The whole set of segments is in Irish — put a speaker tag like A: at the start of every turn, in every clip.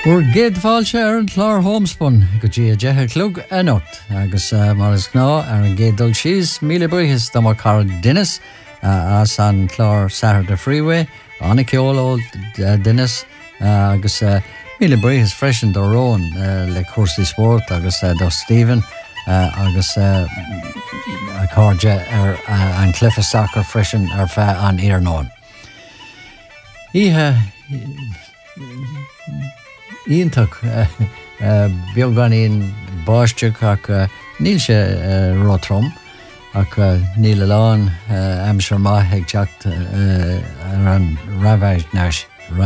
A: We're géad fáilte ar an chlár homespun go dtí a deithe clug a nocht agus mar is gná ar an géad dul síos míle buíthas do mar cara dunas as an chlár Saturday Freeway anna ceol dunas agus míle buíthas freisin do Rowan le cuasaí sport agus do Stephen agus a cardja ar an clifa soccer freisin ar fe an Iarnáin. Ítach beag gan íon báisteach ach níl sé rótrom ach níl aláin amsar maith ag teacht ar an raibhneis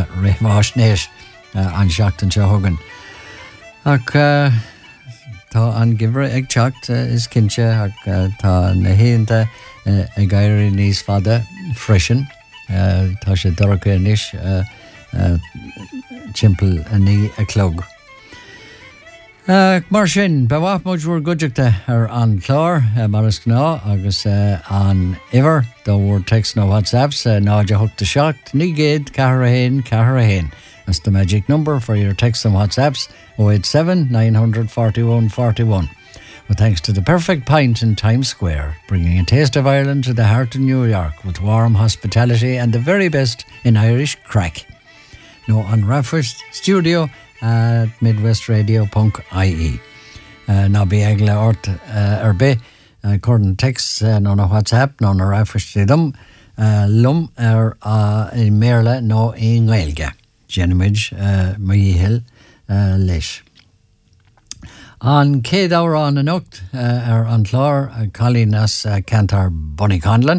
A: an seachtain se thugan. Ach tá an gimre ag teacht is cinse ach tá na héanta ag gaiirí níos fada freisin tá sé doracha níos Chimpel ní a clog. Mar sin, bewaith muid bhúr goideachta ar an chlár mar is gná agus an iver do bhúr text nó WhatsApps náide thugta seacht ní géad 4 That's the magic number for your text and WhatsApps 087 941 41. With thanks to the Perfect Pint in Times Square, bringing a taste of Ireland to the heart of New York with warm hospitality and the very best in Irish crack. No on Raffers Studio at midwestradio.ie. Now be agla ort erbe according text no na WhatsApp no na Raffers Studium lum in Merle no in Gaelga. Genimage Mahihil leis. An céad ára an anocht ar an chlár Colleen as Cantar Bonnie Conlon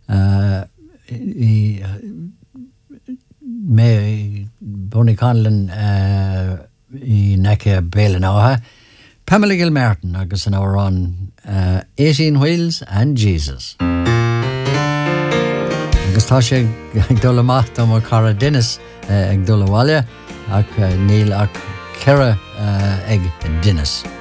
A: me Bonnie Conlon I nece bélan átha Pamela Gilmartin agus an ára an 18 Wheels and Jesus. Agus tá sé ag dul amach do mar cara Dennis ag dul bhaile ach níl ach cera ag Dennis.